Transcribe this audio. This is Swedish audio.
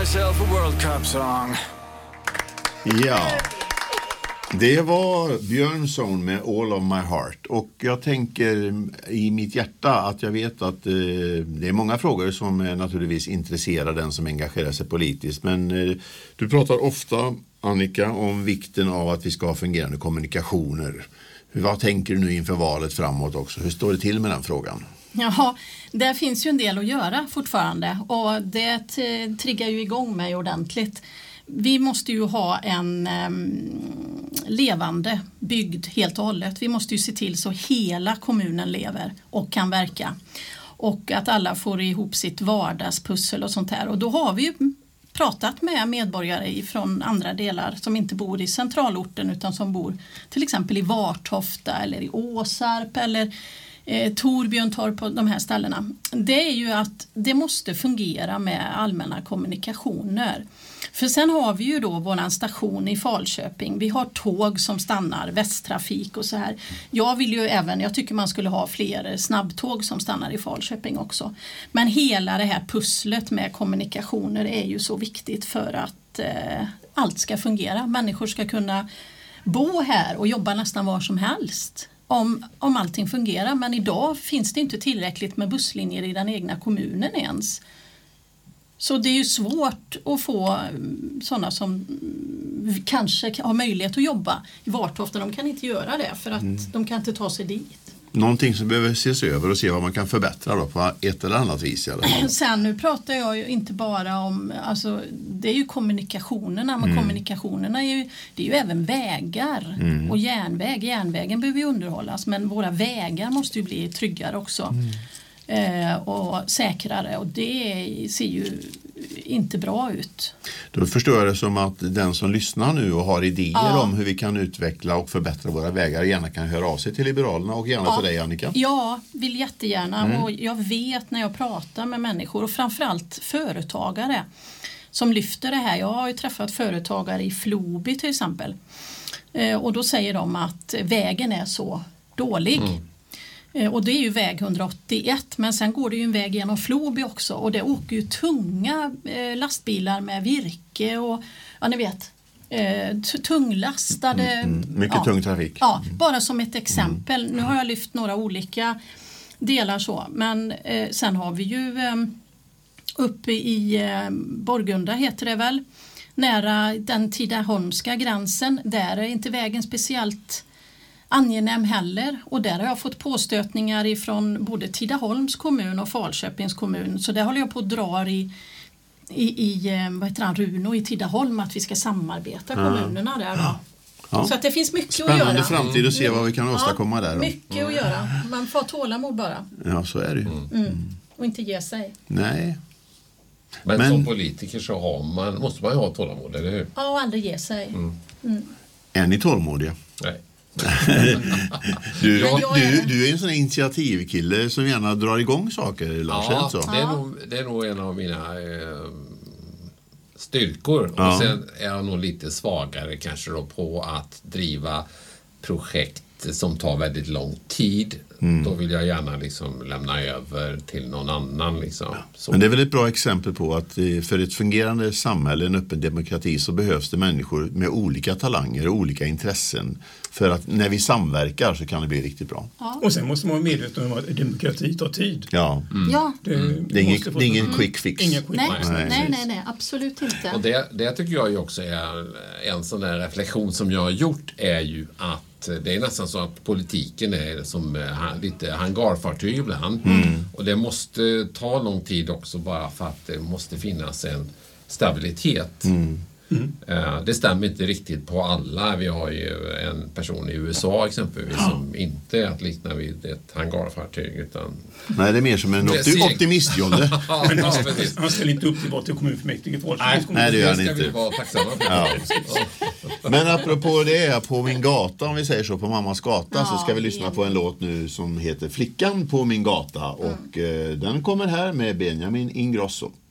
myself a World Cup song. Ja, det var Björnsson med All of My Heart. Och jag tänker i mitt hjärta att jag vet att det är många frågor som naturligtvis intresserar den som engagerar sig politiskt. Men du pratar ofta, Annika, om vikten av att vi ska ha fungerande kommunikationer. Vad tänker du nu inför valet framåt också? Hur står det till med den frågan? Ja, det finns ju en del att göra fortfarande och det triggar ju igång mig ordentligt. Vi måste ju ha en levande bygd helt och hållet. Vi måste ju se till så hela kommunen lever och kan verka. Och att alla får ihop sitt vardagspussel och sånt här. Och då har vi ju pratat med medborgare från andra delar som inte bor i centralorten utan som bor till exempel i Vartofta eller i Åsarp eller Torbjörntorp på de här ställena. Det är ju att det måste fungera med allmänna kommunikationer. För sen har vi ju då våran station i Falköping. Vi har tåg som stannar, Västtrafik och så här. Jag tycker man skulle ha fler snabbtåg som stannar i Falköping också. Men hela det här pusslet med kommunikationer är ju så viktigt för att allt ska fungera. Människor ska kunna bo här och jobba nästan var som helst. Om allting fungerar, men idag finns det inte tillräckligt med busslinjer i den egna kommunen ens. Så det är ju svårt att få sådana som kanske har möjlighet att jobba i Vartofta. De kan inte göra det för att de kan inte ta sig dit. Någonting som behöver ses över och se vad man kan förbättra då på ett eller annat vis i alla fall. Sen nu pratar jag ju inte bara om, alltså det är ju kommunikationerna, men kommunikationerna är ju även vägar och järnväg. Järnvägen behöver ju underhållas, men våra vägar måste ju bli tryggare också. Och säkrare, och det ser ju inte bra ut. Då förstår jag det som att den som lyssnar nu och har idéer om hur vi kan utveckla och förbättra våra vägar gärna kan höra av sig till Liberalerna och gärna till dig, Annika. Ja, vill jättegärna. Och jag vet när jag pratar med människor och framförallt företagare som lyfter det här. Jag har ju träffat företagare i Floby till exempel. Och då säger de att vägen är så dålig. Och det är ju väg 181, men sen går det ju en väg genom Floby också och det åker ju tunga lastbilar med virke och ja, ni vet, tunglastade. Mycket tung trafik. Ja, bara som ett exempel. Nu har jag lyft några olika delar så, men sen har vi ju uppe i Borgunda heter det väl, nära den Tidaholmska gränsen, där är inte vägen speciellt angenäm heller, och där har jag fått påstötningar ifrån både Tidaholms kommun och Falköpings kommun, så det håller jag på att dra i vad heter han, Runo i Tidaholm, att vi ska samarbeta kommunerna där då. Ja. Så att det finns mycket att göra. Spännande framtid att se vad vi kan åstadkomma där då. Mycket att göra. Man får tålamod bara. Ja, så är det ju. Och inte ge sig. Nej. Men som politiker så måste man ju ha tålamod, eller hur? Ja, och aldrig ge sig. Är ni tålmodiga? Nej. Du är en sån här initiativkille som gärna drar igång saker, Lars. Ja, det är nog en av mina styrkor. Och sen är jag nog lite svagare kanske då på att driva projekt som tar väldigt lång tid. Då vill jag gärna liksom lämna över till någon annan liksom. Men det är väl ett bra exempel på att för ett fungerande samhälle, en öppen demokrati, så behövs det människor med olika talanger och olika intressen, för att när vi samverkar så kan det bli riktigt bra. Och sen måste man vara medveten om att demokrati tar tid. Ja. Det är ingen quick fix. Nej, absolut inte. Och det tycker jag ju också är en sån där reflektion som jag har gjort, är ju att det är nästan så att politiken är som lite hangarfartyg ibland. Och det måste ta lång tid också, bara för att det måste finnas en stabilitet. Det stämmer inte riktigt på alla. Vi har ju en person i USA exempelvis som inte är att likna vid ett hangarfartyg, utan... Nej, det är mer som en optimistjolle. Men han ställer inte upp till val till kommunfullmäktige. Nej, det gör han inte. Vi vara tacksamma för. Men apropå det, på min gata, om vi säger så, på mammas gata, så ska vi lyssna på en låt nu som heter Flickan på min gata, och den kommer här med Benjamin Ingrosso.